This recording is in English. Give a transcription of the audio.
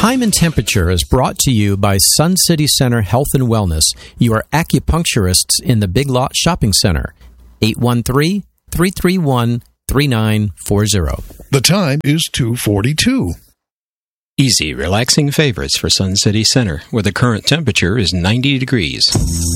Time and Temperature is brought to you by Sun City Center Health and Wellness, your acupuncturists in the Big Lot Shopping Center. 813-331-3940. The time is 2:42. Easy, relaxing favorites for Sun City Center, where the current temperature is 90 degrees.